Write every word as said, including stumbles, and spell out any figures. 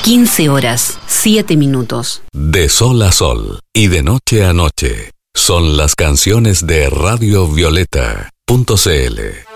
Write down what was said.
quince horas, siete minutos. De sol a sol y de noche a noche son las canciones de radio violeta punto c l.